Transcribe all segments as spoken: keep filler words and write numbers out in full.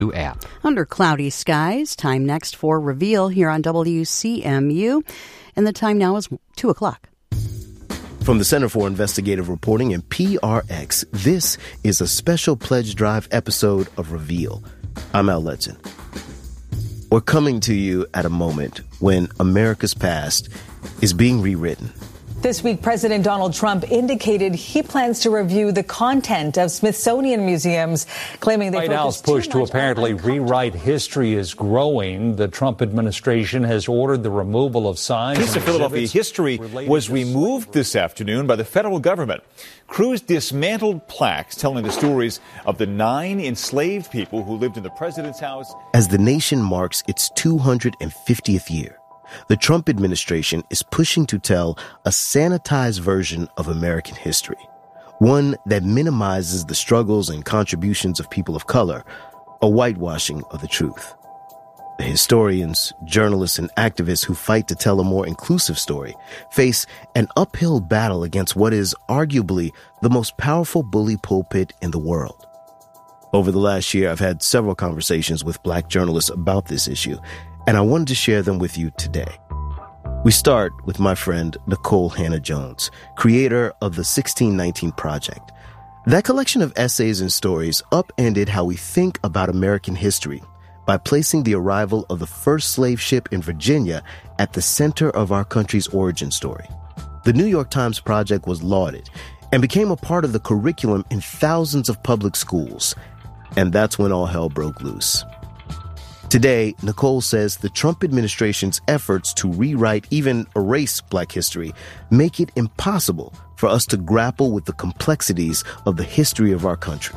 app. Under cloudy skies, time next for Reveal here on W C M U. And the time now is two o'clock. From the Center for Investigative Reporting and P R X, this is a special Pledge Drive episode of Reveal. I'm Al Letson. We're coming to you at a moment when America's past is being rewritten. This week, President Donald Trump indicated he plans to review the content of Smithsonian museums, claiming they White House push to apparently rewrite history is growing. The Trump administration has ordered the removal of signs. A piece of Philadelphia history was removed this afternoon by the federal government. Crews dismantled plaques telling the stories of the nine enslaved people who lived in the president's house. As the nation marks its two hundred fiftieth year, the Trump administration is pushing to tell a sanitized version of American history, one that minimizes the struggles and contributions of people of color, a whitewashing of the truth. The historians, journalists, and activists who fight to tell a more inclusive story face an uphill battle against what is arguably the most powerful bully pulpit in the world. Over the last year, I've had several conversations with Black journalists about this issue, and I wanted to share them with you today. We start with my friend Nikole Hannah-Jones, creator of the sixteen nineteen Project. That collection of essays and stories upended how we think about American history by placing the arrival of the first slave ship in Virginia at the center of our country's origin story. The New York Times Project was lauded and became a part of the curriculum in thousands of public schools. And that's when all hell broke loose. Today, Nikole says the Trump administration's efforts to rewrite, even erase Black history, make it impossible for us to grapple with the complexities of the history of our country.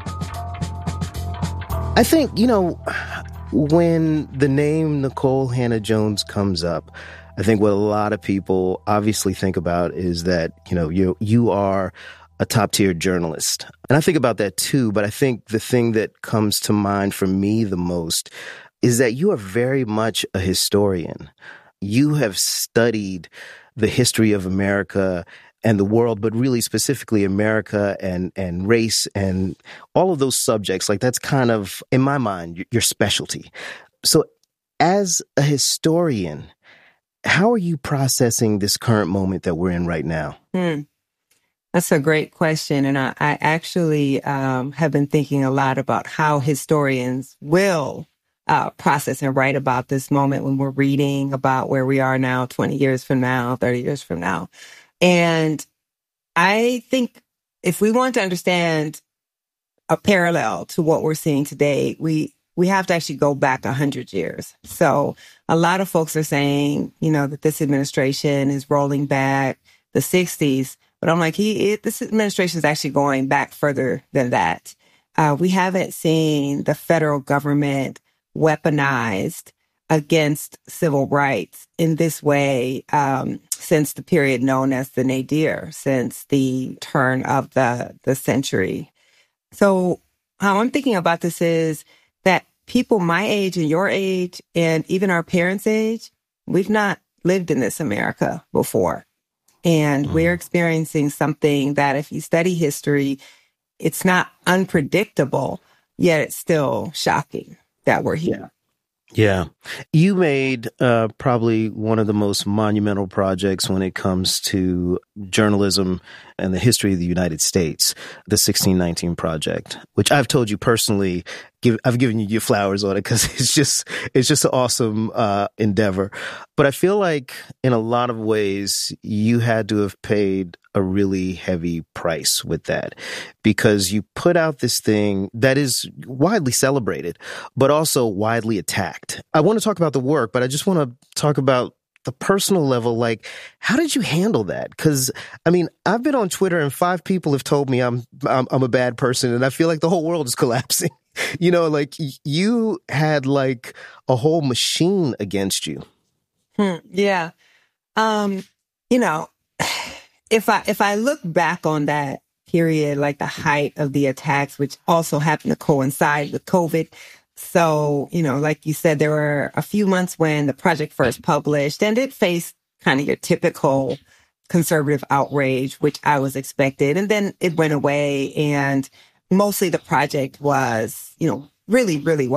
I think, you know, when the name Nikole Hannah-Jones comes up, I think what a lot of people obviously think about is that, you know, you you are a top-tier journalist. And I think about that too, but I think the thing that comes to mind for me the most is that you are very much a historian. You have studied the history of America and the world, but really specifically America and, and race and all of those subjects. Like, that's kind of, in my mind, your specialty. So as a historian, how are you processing this current moment that we're in right now? Hmm. That's a great question. And I, I actually um, have been thinking a lot about how historians will uh, process and write about this moment when we're reading about where we are now, twenty years from now, thirty years from now. And I think if we want to understand a parallel to what we're seeing today, we we have to actually go back one hundred years. So a lot of folks are saying, you know, that this administration is rolling back the sixties. But I'm like, he, it, this administration is actually going back further than that. Uh, we haven't seen the federal government weaponized against civil rights in this way um, since the period known as the nadir, since the turn of the, the century. So how I'm thinking about this is that people my age and your age and even our parents' age, we've not lived in this America before. And mm. we're experiencing something that if you study history, it's not unpredictable, yet it's still shocking that we're here. Yeah. You made uh, probably one of the most monumental projects when it comes to journalism and the history of the United States, the sixteen nineteen Project, which I've told you personally, give, I've given you your flowers on it because it's just it's just an awesome uh, endeavor. But I feel like in a lot of ways, you had to have paid a really heavy price with that because you put out this thing that is widely celebrated, but also widely attacked. I want to talk about the work, but I just want to talk about the personal level. Like, how did you handle that? Because, I mean, I've been on Twitter and five people have told me I'm, I'm, I'm a bad person and I feel like the whole world is collapsing. You know, like you had like a whole machine against you. Hmm, yeah. Um, you know, If I if I look back on that period, like the height of the attacks, which also happened to coincide with COVID. So, you know, like you said, there were a few months when the project first published and it faced kind of your typical conservative outrage, which I was expected. And then it went away and mostly the project was, you know, really, really well.